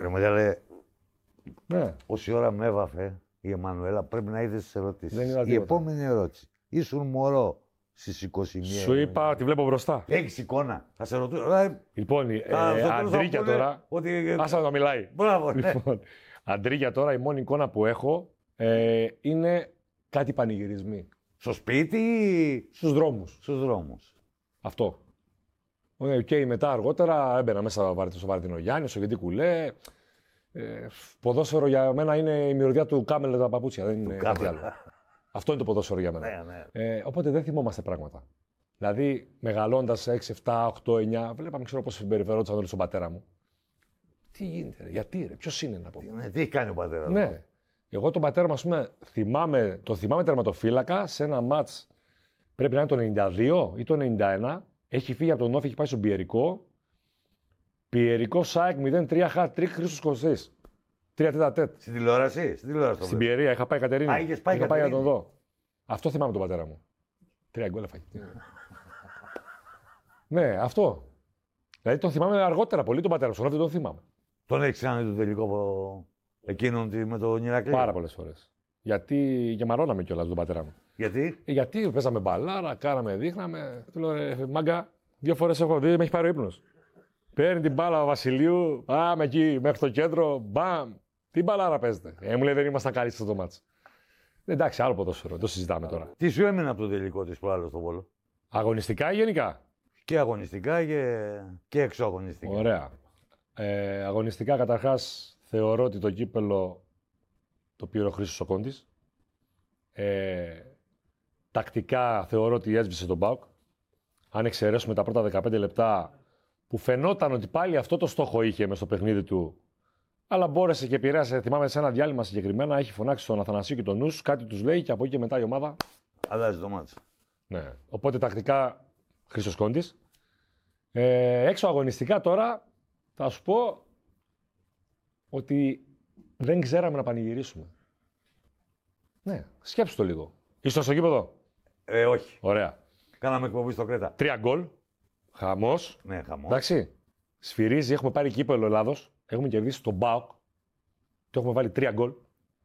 Ρε μεγάλε, Ναι. όση ώρα με έβαφε η Εμμανουέλα, πρέπει να είδες τις ερωτήσεις. Δεν είδα Η τίποτα. επόμενη ερώτηση. Ήσουν μωρό στις 21. Σου είπα, τη βλέπω μπροστά. Έχεις εικόνα. Θα σε ρωτήσω. Λοιπόν, Αντρίκια τώρα. Άσα να το μιλάει. Μπράβο, ναι. Λοιπόν, Αντρίκια τώρα, η μόνη εικόνα που έχω είναι κάτι πανηγυρισμοί. Στο σπίτι ή Στους δρόμους. στους δρόμους. Αυτό. Και μετά αργότερα έμπαινα μέσα στο Βαρδινογιάννη, στο Γεντή Κουλέ. Ποδόσφαιρο για μένα είναι η μυρωδιά του Κάμελ τα παπούτσια, δεν είναι κάτι άλλο. Αυτό είναι το ποδόσφαιρο για μένα. Ναι. Οπότε δεν θυμόμαστε πράγματα. Δηλαδή, μεγαλώντας 6, 7, 8, 9, βλέπαμε, ξέρω πώς συμπεριφερόντουσαν όλοι στον πατέρα μου. Τι γίνεται, ρε, γιατί, ρε, ποιος είναι να πω. Τι έχει κάνει ο πατέρας. Ναι. Εγώ τον πατέρα μου, ας πούμε, το θυμάμαι τερματοφύλακα σε ένα μάτς. Πρέπει να είναι το 92 ή το 91. Έχει φύγει από τον Όφη, έχει πάει στον Πιερικό. Πιερικό ΣΑΕΚ 0-3 hat-trick Χρήστος Κωστής. 3-4. Στην τηλεόραση. Στην Πιερία, είχα πάει Κατερίνη. Είχες πάει είχα πάει να Κατερίνη. τον δω. Αυτό θυμάμαι τον πατέρα μου. 3 γκολ έφαγε. Ναι, αυτό. Δηλαδή τον θυμάμαι αργότερα πολύ τον πατέρα μου. Στον Όφη δεν τον θυμάμαι. Τον έχεις κάνει το τελικό εκείνον με τον Ηρακλή. Πάρα πολλές φορές. Γιατί γεμαρώναμε κιόλας τον πατέρα μου. Γιατί? Γιατί παίζαμε μπαλάρα, κάναμε, δείχναμε. Του λέω, μάγκα, 2 φορές έχω δει, με έχει πάρει ο ύπνος. Παίρνει την μπάλα ο Βασιλείου, πάμε εκεί μέχρι το κέντρο, μπαμ. Τι μπαλάρα παίζετε. Μου λέει δεν ήμασταν καλοί στο μάτς. Εντάξει, άλλο ποδόσφαιρο, το συζητάμε τώρα. Τι σου έμεινε από το τελικό της προάλλου στο Βόλο. Αγωνιστικά ή γενικά. Και αγωνιστικά και εξωαγωνιστικά. Ωραία. Αγωνιστικά καταρχάς θεωρώ ότι το κύπελο το πήρε ο Χρήστος ο Κόντης. Τακτικά θεωρώ ότι έσβησε τον ΠΑΟΚ. Αν εξαιρέσουμε τα πρώτα 15 λεπτά που φαινόταν ότι πάλι αυτό το στόχο είχε μες στο παιχνίδι του, αλλά μπόρεσε και επηρέασε. Θυμάμαι σε ένα διάλειμμα συγκεκριμένα, έχει φωνάξει στον Αθανασίου και τον Νους, κάτι τους λέει και από εκεί και μετά η ομάδα. Αλλάζει το μάτς. Ναι. Οπότε τακτικά Χρήστος Κόντης. Έξω αγωνιστικά τώρα θα σου πω ότι δεν ξέραμε να πανηγυρίσουμε. Ναι, σκέψου το λίγο. Ήσουν στο γήπεδο. Όχι. Ωραία. Κάναμε εκπομπή στο Κρέτα. 3 γκολ. Χαμός. Ναι, χαμός. Εντάξει. Σφυρίζει, έχουμε πάρει κύπελο Ελλάδος. Έχουμε κερδίσει τον ΠΑΟΚ. Το έχουμε βάλει 3 γκολ.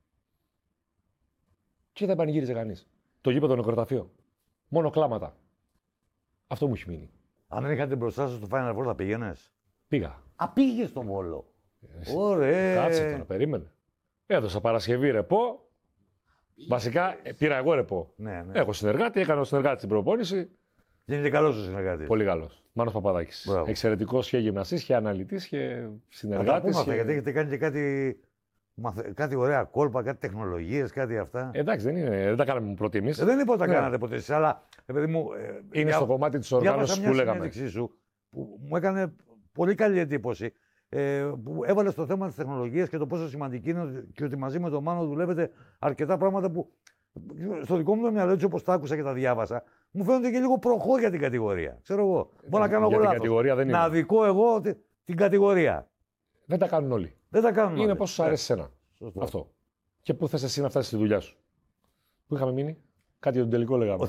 Και δεν πανηγύριζε κανείς. Το γήπεδο νεκροταφείο. Μόνο κλάματα. Αυτό μου έχει μείνει. Αν δεν είχατε μπροστά σας στο Final Four θα πήγαινες. Πήγα. Πήγες στον Βόλο. Ωραία. Κάτσε τώρα, περίμενε. Έδωσα Παρασκευή ρεπό. Βασικά πήρα εγώ ρεπό. Ναι. Έχω συνεργάτη, έκανε ο συνεργάτη την προπόνηση. Είναι καλός ο συνεργάτης. Πολύ καλός. Μάνος Παπαδάκης. Εξαιρετικός και γυμναστής και αναλυτής και συνεργάτης. Γιατί έχετε κάνει και κάτι ωραία κόλπα, κάτι τεχνολογίες, κάτι αυτά. Εντάξει, δεν τα κάναμε πρώτοι εμείς. Δεν είπα ότι τα κάνατε ποτέ εσείς, αλλά παιδί μου. Είναι στο κομμάτι της οργάνωσης που λέγαμε. Συνέντευξή σου που μου έκανε πολύ καλή εντύπωση. Που έβαλε στο θέμα της τεχνολογίας και το πόσο σημαντική είναι και ότι μαζί με τον Μάνο δουλεύετε αρκετά πράγματα που στο δικό μου το μυαλό, έτσι όπως τα άκουσα και τα διάβασα, μου φαίνονται και λίγο προχώ για την κατηγορία. Ξέρω εγώ. Μπορώ να κάνω εγώ λάθος. Να δικώ εγώ την κατηγορία. Δεν τα κάνουν όλοι. Δεν τα κάνουν όλοι. Είναι πώς σου αρέσει εσένα. Αυτό. Και πού θες εσύ να φτάσεις στη δουλειά σου. Πού είχαμε μείνει. Κάτι για τον τελικό λέγαμε.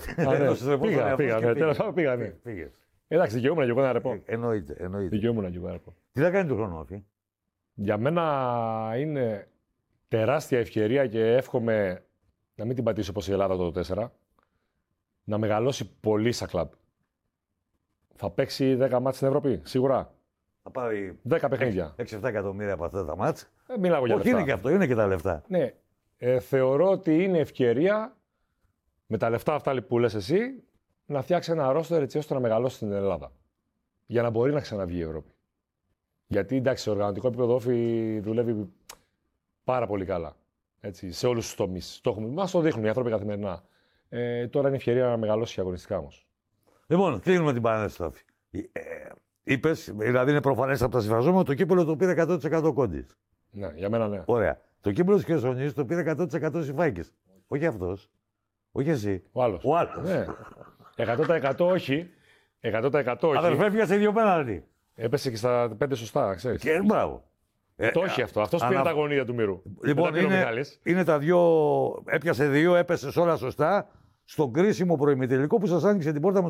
Πήγα. Εντάξει, δικαιούμαι και εγώ ένα ρεπό. Εννοείται. Δικαιούμαι και εγώ ένα ρεπό. Τι θα κάνει του χρόνου, Όφη. Για μένα είναι τεράστια ευκαιρία και εύχομαι να μην την πατήσει όπως η Ελλάδα το 4. Να μεγαλώσει πολύ σαν κλαμπ. Θα παίξει 10 μάτς στην Ευρώπη, σίγουρα. Θα πάρει 10 παιχνίδια. 6-7 εκατομμύρια από αυτά τα μάτς. Μιλάω για λεφτά. Όχι, είναι και αυτό, είναι και τα λεφτά. Ναι. Θεωρώ ότι είναι ευκαιρία με τα λεφτά αυτά που λες εσύ να φτιάξει ένα ρόστερ έτσι ώστε να μεγαλώσει στην Ελλάδα. Για να μπορεί να ξαναβγεί η Ευρώπη. Γιατί εντάξει, σε οργανωτικό επίπεδο Όφη δουλεύει πάρα πολύ καλά. Έτσι, σε όλους τους τομείς. Μας το δείχνουν οι άνθρωποι καθημερινά. Τώρα είναι ευκαιρία να μεγαλώσει αγωνιστικά όμως. Λοιπόν, κλείνουμε την παρένθεση. Είπες, δηλαδή είναι προφανές από τα συμφραζόμενα, το κύπελλο το πήρε 100% Κόντης. Ναι, για μένα ναι. Ωραία. Το κύπελλο της Χερσονήσου το πήρε 100% Συμφάκης. Όχι αυτός. Όχι εσύ. Ο άλλος. Ναι. 100% όχι. 100% όχι. Αδερφέ, πιάσε 2 πέναλτι. Έπεσε και στα 5 σωστά, ξέρεις. Και μπράβο. Το όχι αυτό. Αυτός πήρε τα γωνίδια του μυρού. Λοιπόν, είναι τα 2. Έπιασε 2, έπεσε όλα σωστά. Στον κρίσιμο προημιτελικό που σας άνοιξε την πόρτα με